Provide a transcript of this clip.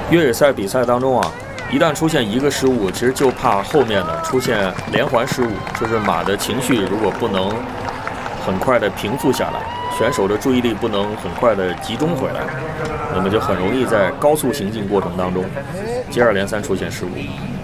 越野赛比赛当中啊，一旦出现一个失误，其实就怕后面呢出现连环失误，就是马的情绪如果不能很快的平复下来，选手的注意力不能很快的集中回来，那么就很容易在高速行进过程当中接二连三出现失误。